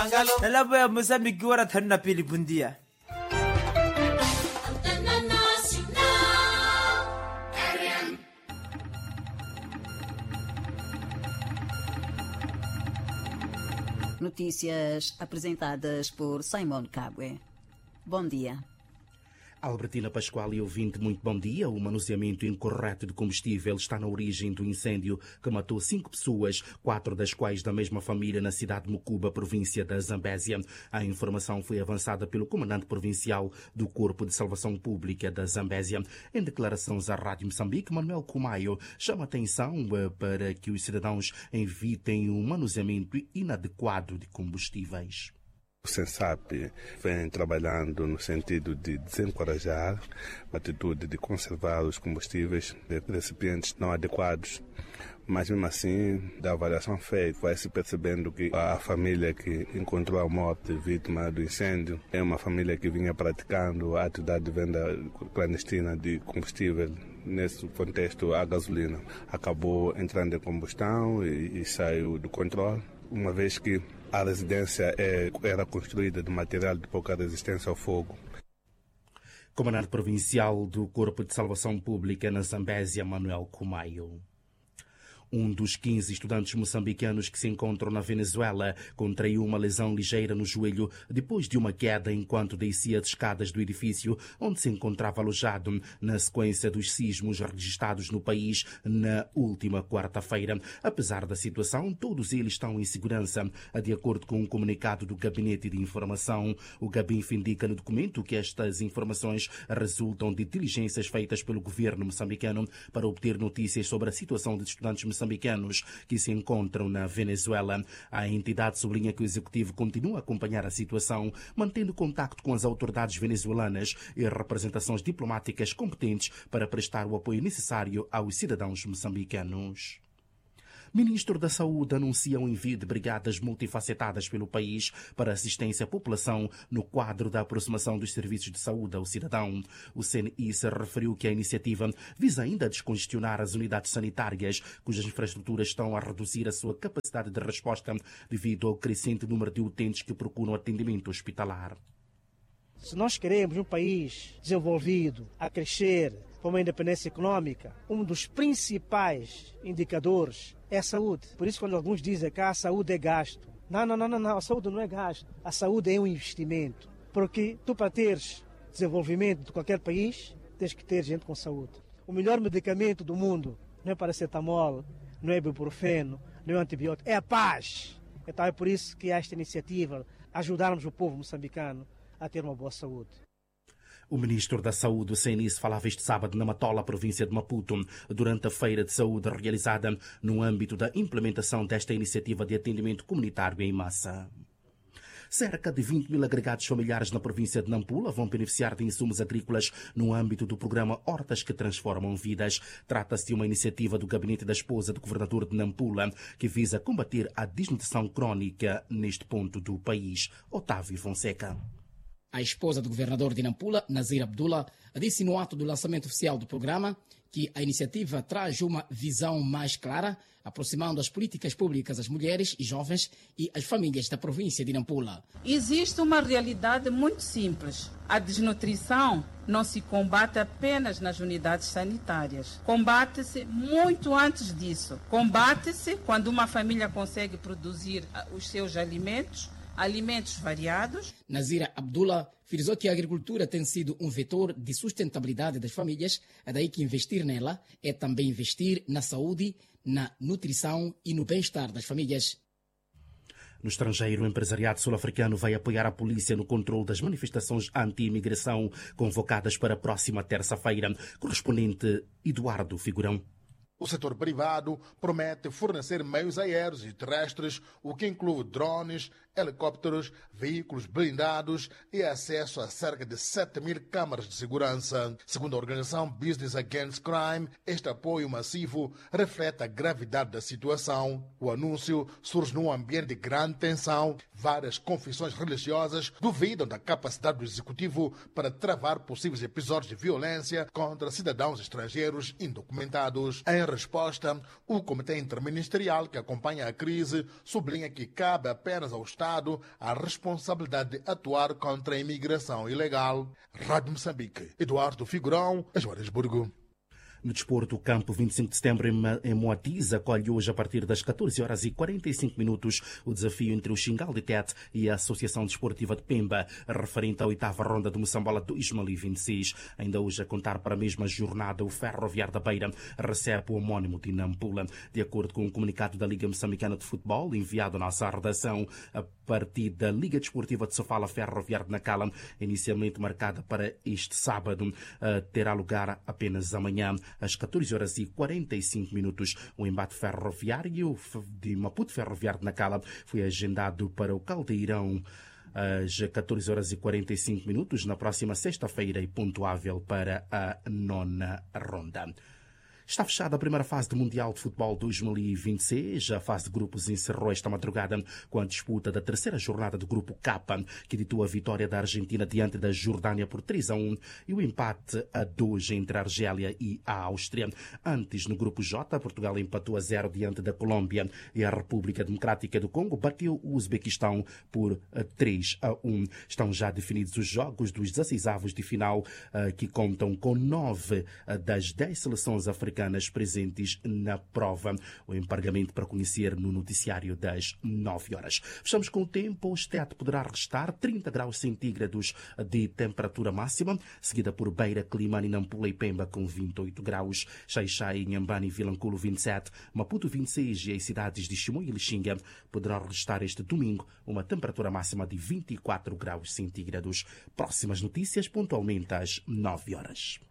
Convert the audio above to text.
Nalaboya Mozambique ora thanna pili bundia. Notícias apresentadas por Simon Cabwe. Bom dia. Albertina Pascoal e ouvinte, muito bom dia. O manuseamento incorreto de combustível está na origem do incêndio que matou 5 pessoas, 4 das quais da mesma família na cidade de Mucuba, província da Zambésia. A informação foi avançada pelo comandante provincial do Corpo de Salvação Pública da Zambésia. Em declarações à Rádio Moçambique, Manuel Cumaio chama atenção para que os cidadãos evitem o manuseamento inadequado de combustíveis. O SENSAP vem trabalhando no sentido de desencorajar a atitude de conservar os combustíveis de recipientes não adequados. Mas mesmo assim, da avaliação feita, vai-se percebendo que a família que encontrou a morte vítima do incêndio é uma família que vinha praticando a atividade de venda clandestina de combustível. Nesse contexto, a gasolina acabou entrando em combustão e saiu do controle, uma vez que a residência era construída de material de pouca resistência ao fogo. Comandante provincial do Corpo de Salvação Pública na Zambésia, Manuel Cumaio. Um dos 15 estudantes moçambicanos que se encontram na Venezuela contraiu uma lesão ligeira no joelho depois de uma queda enquanto descia as escadas do edifício onde se encontrava alojado na sequência dos sismos registrados no país na última quarta-feira. Apesar da situação, todos eles estão em segurança. De acordo com um comunicado do Gabinete de Informação, o Gabinf indica no documento que estas informações resultam de diligências feitas pelo governo moçambicano para obter notícias sobre a situação dos estudantes moçambicanos que se encontram na Venezuela. A entidade sublinha que o executivo continua a acompanhar a situação, mantendo contacto com as autoridades venezuelanas e representações diplomáticas competentes para prestar o apoio necessário aos cidadãos moçambicanos. Ministro da Saúde anuncia o envio de brigadas multifacetadas pelo país para assistência à população no quadro da aproximação dos serviços de saúde ao cidadão. O CNI se referiu que a iniciativa visa ainda descongestionar as unidades sanitárias, cujas infraestruturas estão a reduzir a sua capacidade de resposta devido ao crescente número de utentes que procuram atendimento hospitalar. Se nós queremos um país desenvolvido, a crescer, com uma independência econômica, um dos principais indicadores é a saúde. Por isso, quando alguns dizem que a saúde é gasto, não, a saúde não é gasto. A saúde é um investimento. Porque tu, para teres desenvolvimento de qualquer país, tens que ter gente com saúde. O melhor medicamento do mundo não é paracetamol, não é ibuprofeno, não é antibiótico, é a paz. Então é por isso que há esta iniciativa, ajudarmos o povo moçambicano a ter uma boa saúde. O ministro da Saúde, o CNIS, falava este sábado na Matola, província de Maputo, durante a feira de saúde realizada no âmbito da implementação desta iniciativa de atendimento comunitário em massa. Cerca de 20 mil agregados familiares na província de Nampula vão beneficiar de insumos agrícolas no âmbito do programa Hortas que Transformam Vidas. Trata-se de uma iniciativa do gabinete da esposa do governador de Nampula que visa combater a desnutrição crónica neste ponto do país. Otávio Fonseca. A esposa do governador de Nampula, Nazir Abdullah, disse no ato do lançamento oficial do programa que a iniciativa traz uma visão mais clara, aproximando as políticas públicas às mulheres e jovens e às famílias da província de Nampula. Existe uma realidade muito simples. A desnutrição não se combate apenas nas unidades sanitárias. Combate-se muito antes disso. Combate-se quando uma família consegue produzir os seus alimentos variados. Nazira Abdullah frisou que a agricultura tem sido um vetor de sustentabilidade das famílias, é daí que investir nela é também investir na saúde, na nutrição e no bem-estar das famílias. No estrangeiro, o empresariado sul-africano vai apoiar a polícia no controle das manifestações anti-imigração convocadas para a próxima terça-feira. Correspondente Eduardo Figurão. O setor privado promete fornecer meios aéreos e terrestres, o que inclui drones, helicópteros, veículos blindados e acesso a cerca de 7.000 câmaras de segurança. Segundo a organização Business Against Crime, este apoio massivo reflete a gravidade da situação. O anúncio surge num ambiente de grande tensão. Várias confissões religiosas duvidam da capacidade do executivo para travar possíveis episódios de violência contra cidadãos estrangeiros indocumentados. Em resposta, o Comitê Interministerial que acompanha a crise sublinha que cabe apenas ao Estado Estado a responsabilidade de atuar contra a imigração ilegal. Rádio Moçambique, Eduardo Figurão, Joanesburgo. No desporto, o campo 25 de setembro em Moatiz acolhe hoje a partir das 14h45 o desafio entre o Xingal de Tete e a Associação Desportiva de Pemba, referente à 8ª ronda do Moçambola 2026. Ainda hoje, a contar para a mesma jornada, o Ferroviário da Beira recebe o homónimo de Nampula. De acordo com um comunicado da Liga Moçambicana de Futebol, enviado à nossa redação, a partida da Liga Desportiva de Sofala Ferroviário de Nacala, inicialmente marcada para este sábado, terá lugar apenas amanhã, às 14h45. O embate ferroviário de Maputo Ferroviário de Nacala foi agendado para o Caldeirão às 14h45 na próxima sexta-feira e pontuável para a 9ª ronda. Está fechada a primeira fase do Mundial de Futebol 2026. A fase de grupos encerrou esta madrugada com a disputa da terceira jornada do Grupo K, que ditou a vitória da Argentina diante da Jordânia por 3-1 e o empate a 2 entre a Argélia e a Áustria. Antes, no Grupo J, Portugal empatou a 0 diante da Colômbia e a República Democrática do Congo bateu o Uzbequistão por 3-1. Estão já definidos os jogos dos 16avos de final, que contam com 9 das 10 seleções africanas presentes na prova. O empargamento para conhecer no noticiário das 9 horas. Fechamos com o tempo. O Estado poderá restar 30 graus centígrados de temperatura máxima, seguida por Beira, Climane, Nampula e Pemba com 28 graus, Xai-Xai, Inhambane e Vilanculo 27, Maputo 26 e as cidades de Chimoio e Lixinga poderão restar este domingo uma temperatura máxima de 24 graus centígrados. Próximas notícias pontualmente às 9 horas.